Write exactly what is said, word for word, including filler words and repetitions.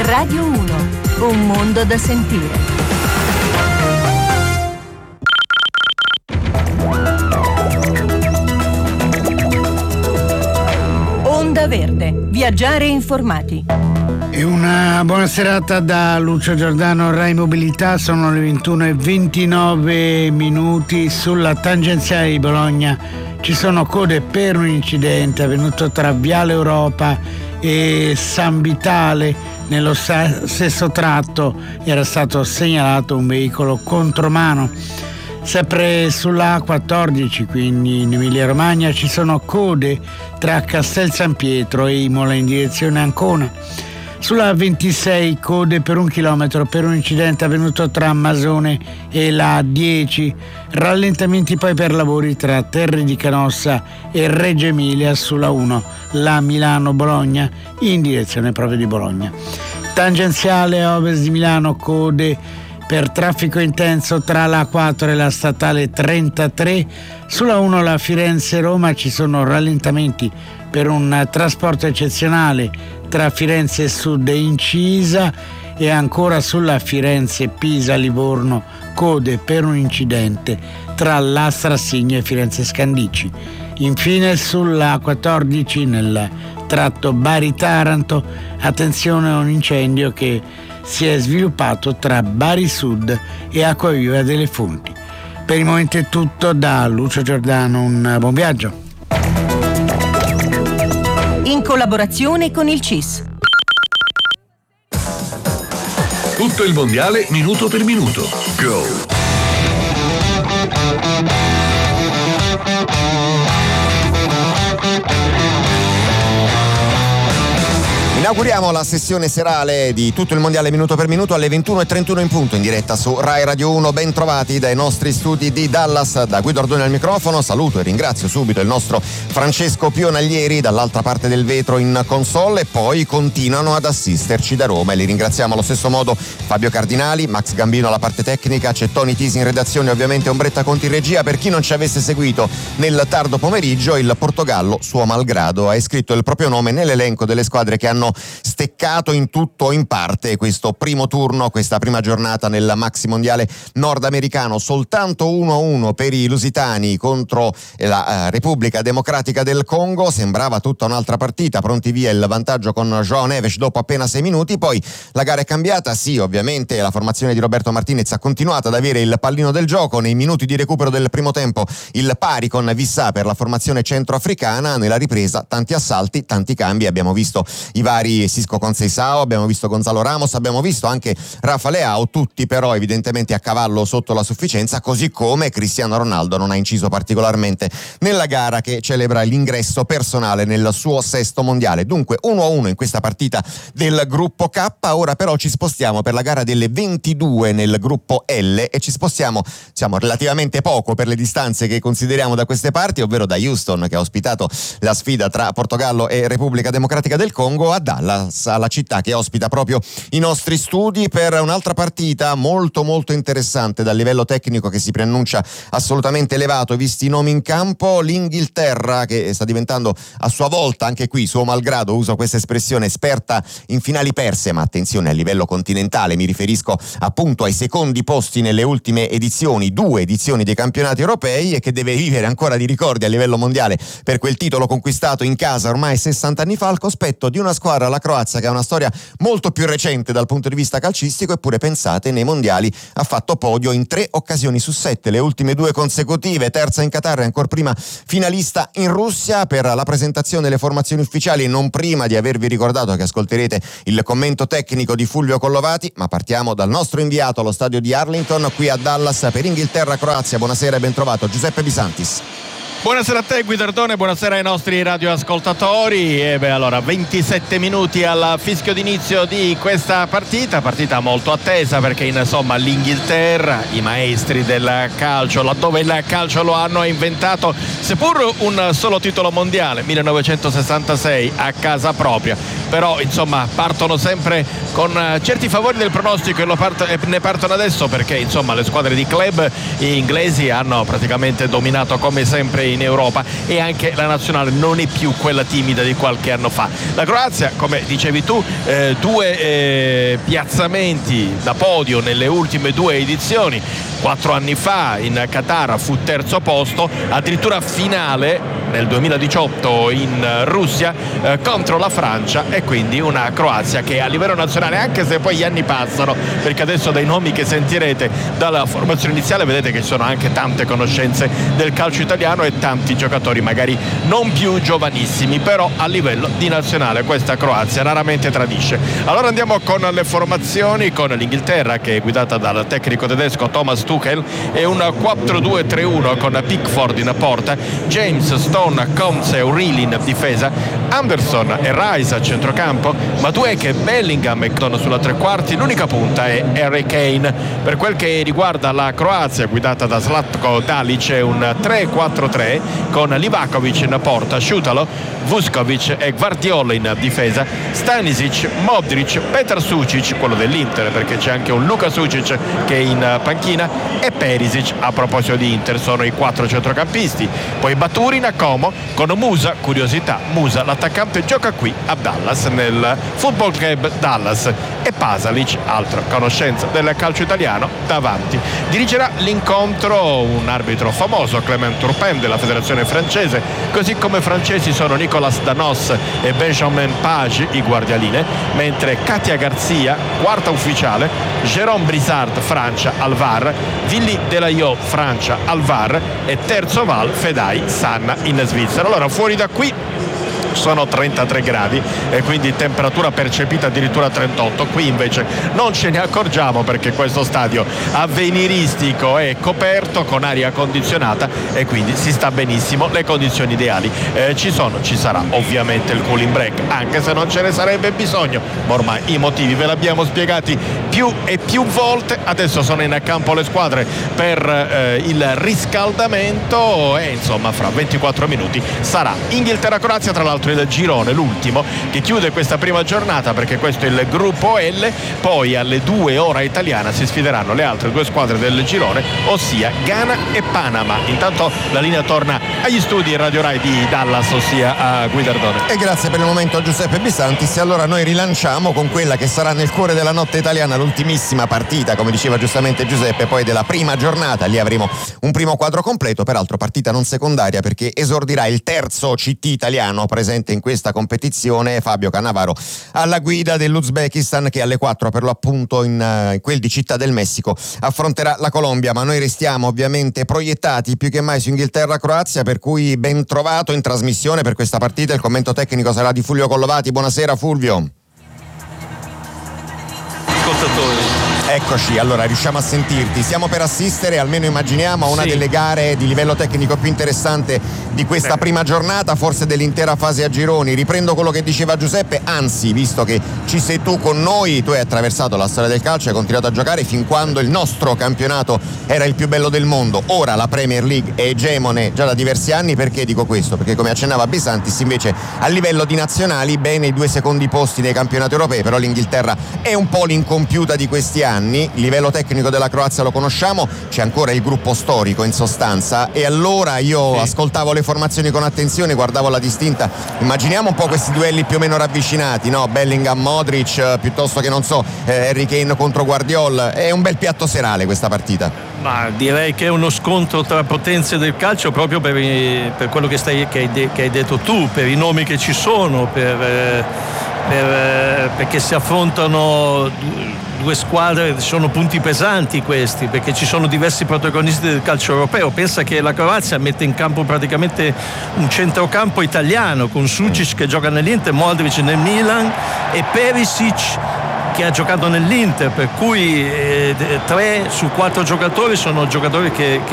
Radio uno, un mondo da sentire. Onda Verde, viaggiare informati. E una buona serata da Lucio Giordano, Rai Mobilità. Sono le ventuno e ventinove minuti. Sulla tangenziale di Bologna ci sono code per un incidente avvenuto tra Viale Europa e San Vitale. Nello stesso tratto era stato segnalato un veicolo contromano. Sempre sulla A quattordici, quindi in Emilia Romagna, ci sono code tra Castel San Pietro e Imola in direzione Ancona. Sulla A ventisei code per un chilometro per un incidente avvenuto tra Masone e la A dieci. Rallentamenti poi per lavori tra Terre di Canossa e Reggio Emilia sulla uno, la Milano-Bologna in direzione proprio di Bologna. Tangenziale a ovest di Milano, code per traffico intenso tra la A quattro e la statale trentatré. Sulla uno la Firenze-Roma ci sono rallentamenti per un trasporto eccezionale tra Firenze Sud e Incisa, e ancora sulla Firenze-Pisa-Livorno code per un incidente tra Lastra-Signo e Firenze Scandicci. Infine sulla A quattordici nel tratto Bari-Taranto, attenzione a un incendio che si è sviluppato tra Bari Sud e Acquaviva delle Fonti. Per il momento è tutto da Lucio Giordano, un buon viaggio. In collaborazione con il C I S. Tutto il mondiale minuto per minuto. Go! Inauguriamo la sessione serale di tutto il mondiale minuto per minuto alle ventuno e trentuno in punto, in diretta su Rai Radio uno. Ben trovati dai nostri studi di Dallas, da Guido Ardoni al microfono. Saluto e ringrazio subito il nostro Francesco Pionaglieri dall'altra parte del vetro in console, e poi continuano ad assisterci da Roma e li ringraziamo allo stesso modo Fabio Cardinali, Max Gambino alla parte tecnica, c'è Tony Tisi in redazione, ovviamente Ombretta Conti in regia. Per chi non ci avesse seguito nel tardo pomeriggio, il Portogallo, suo malgrado, ha iscritto il proprio nome nell'elenco delle squadre che hanno steccato in tutto o in parte questo primo turno, questa prima giornata nel maxi mondiale nordamericano. Soltanto uno a uno per i lusitani contro la uh, Repubblica Democratica del Congo. Sembrava tutta un'altra partita, pronti via il vantaggio con João Neves dopo appena sei minuti. Poi la gara è cambiata, sì, ovviamente la formazione di Roberto Martinez ha continuato ad avere il pallino del gioco. Nei minuti di recupero del primo tempo il pari con Vissà per la formazione centroafricana. Nella ripresa tanti assalti, tanti cambi, abbiamo visto i vari Sisco Conceição, abbiamo visto Gonzalo Ramos, abbiamo visto anche Rafa Leao, tutti però evidentemente a cavallo sotto la sufficienza, così come Cristiano Ronaldo non ha inciso particolarmente nella gara che celebra l'ingresso personale nel suo sesto mondiale. Dunque uno a uno in questa partita del gruppo K. Ora però ci spostiamo per la gara delle ventidue nel gruppo L e ci spostiamo, diciamo, relativamente poco per le distanze che consideriamo da queste parti, ovvero da Houston, che ha ospitato la sfida tra Portogallo e Repubblica Democratica del Congo, a Dallas, alla città che ospita proprio i nostri studi, per un'altra partita molto molto interessante dal livello tecnico che si preannuncia assolutamente elevato visti i nomi in campo. L'Inghilterra, che sta diventando a sua volta, anche qui suo malgrado, uso questa espressione, esperta in finali perse, ma attenzione a livello continentale, mi riferisco appunto ai secondi posti nelle ultime edizioni, due edizioni dei campionati europei, e che deve vivere ancora di ricordi a livello mondiale per quel titolo conquistato in casa ormai sessanta anni fa al cospetto di una squadra, la Croazia, che ha una storia molto più recente dal punto di vista calcistico, eppure pensate, nei mondiali ha fatto podio in tre occasioni su sette, le ultime due consecutive, terza in Qatar e ancora prima finalista in Russia. Per la presentazione delle formazioni ufficiali, non prima di avervi ricordato che ascolterete il commento tecnico di Fulvio Collovati, ma partiamo dal nostro inviato allo stadio di Arlington qui a Dallas per Inghilterra-Croazia. Buonasera e ben trovato Giuseppe Bisantis. Buonasera a te Guidardone, buonasera ai nostri radioascoltatori. E beh, allora ventisette minuti al fischio d'inizio di questa partita, partita molto attesa perché insomma l'Inghilterra, i maestri del calcio, laddove il calcio lo hanno inventato, seppur un solo titolo mondiale, millenovecentosessantasei a casa propria, però insomma partono sempre con certi favori del pronostico e, lo part- e ne partono adesso perché insomma le squadre di club inglesi hanno praticamente dominato come sempre in Europa e anche la nazionale non è più quella timida di qualche anno fa. La Croazia, come dicevi tu, eh, due eh, piazzamenti da podio nelle ultime due edizioni. Quattro anni fa in Qatar fu terzo posto, addirittura finale nel duemiladiciotto in Russia eh, contro la Francia, e quindi una Croazia che a livello nazionale, anche se poi gli anni passano, perché adesso dai nomi che sentirete dalla formazione iniziale vedete che ci sono anche tante conoscenze del calcio italiano e tanti giocatori magari non più giovanissimi, però a livello di nazionale questa Croazia raramente tradisce. Allora andiamo con le formazioni, con l'Inghilterra che è guidata dal tecnico tedesco Thomas Tuchel e un quattro due tre uno con Pickford in porta, James, Stone, Combs e O'Reilly in difesa, Anderson e Rice a centrocampo, Madueke, Bellingham e Don sulla tre quarti, l'unica punta è Harry Kane. Per quel che riguarda la Croazia guidata da Zlatko Dalic è un tre quattro tre con Livakovic in porta, Šutalo, Vuskovic e Gvardiol in difesa, Stanisic, Modric, Petar Sucic, quello dell'Inter perché c'è anche un Luka Sucic che è in panchina, e Perisic. A proposito di Inter sono i quattro centrocampisti, poi Baturin, Como con Musa, curiosità, Musa l'attaccante gioca qui a Dallas nel Football Club Dallas, e Pasalic, altra conoscenza del calcio italiano, davanti. Dirigerà l'incontro un arbitro famoso, Clément Turpin della federazione francese, così come francesi sono Nicolas Danos e Benjamin Page i guardialine, mentre Katia Garzia, quarta ufficiale, Jérôme Brissard Francia al V A R, Willy Delayo Francia al V A R e terzo Val Fedai Sanna in Svizzera. Allora fuori da qui sono trentatré gradi e quindi temperatura percepita addirittura trentotto. Qui invece non ce ne accorgiamo perché questo stadio avveniristico è coperto con aria condizionata e quindi si sta benissimo, le condizioni ideali eh, ci sono. Ci sarà ovviamente il cooling break, anche se non ce ne sarebbe bisogno, ma ormai i motivi ve li abbiamo spiegati più e più volte. Adesso sono in campo le squadre per eh, il riscaldamento e insomma fra ventiquattro minuti sarà Inghilterra-Croazia, tra l'altro il girone, l'ultimo che chiude questa prima giornata, perché questo è il gruppo L. Poi alle due ora italiana si sfideranno le altre due squadre del girone, ossia Ghana e Panama. Intanto la linea torna agli studi Radio Rai di Dallas, ossia a Guidardone. E grazie per il momento a Giuseppe Bisantis. E allora noi rilanciamo con quella che sarà nel cuore della notte italiana l'ultimissima partita, come diceva giustamente Giuseppe, poi della prima giornata. Lì avremo un primo quadro completo, peraltro partita non secondaria perché esordirà il terzo C T italiano presente in questa competizione, Fabio Cannavaro alla guida dell'Uzbekistan, che alle quattro per l'appunto in, uh, in quel di Città del Messico affronterà la Colombia. Ma noi restiamo ovviamente proiettati più che mai su Inghilterra-Croazia, per cui ben trovato in trasmissione per questa partita. Il commento tecnico sarà di Fulvio Collovati. Buonasera Fulvio. Ascoltatori. Eccoci, allora riusciamo a sentirti. Stiamo per assistere, almeno immaginiamo, a una sì. delle gare di livello tecnico più interessante di questa Beh. prima giornata, forse dell'intera fase a gironi. Riprendo quello che diceva Giuseppe, anzi, visto che ci sei tu con noi, tu hai attraversato la storia del calcio e hai continuato a giocare fin quando il nostro campionato era il più bello del mondo. Ora la Premier League è egemone già da diversi anni. Perché dico questo? Perché, come accennava Bisantis, invece a livello di nazionali bene i due secondi posti nei campionati europei, però l'Inghilterra è un po' l'incompiuta di questi anni. Il livello tecnico della Croazia lo conosciamo, c'è ancora il gruppo storico in sostanza. E allora io sì. ascoltavo le formazioni con attenzione, guardavo la distinta, immaginiamo un po' questi duelli più o meno ravvicinati, no? Bellingham, Modric, piuttosto che non so eh, Harry Kane contro Guardiol. È un bel piatto serale questa partita. Ma direi che è uno scontro tra potenze del calcio, proprio per, i, per quello che, stai, che, hai de, che hai detto tu, per i nomi che ci sono, per, eh, per, eh, perché si affrontano due squadre, sono punti pesanti questi, perché ci sono diversi protagonisti del calcio europeo. Pensa che la Croazia mette in campo praticamente un centrocampo italiano, con Sucic che gioca nell'Inter, Modric nel Milan e Perisic che ha giocato nell'Inter, per cui eh, tre su quattro giocatori sono giocatori che, che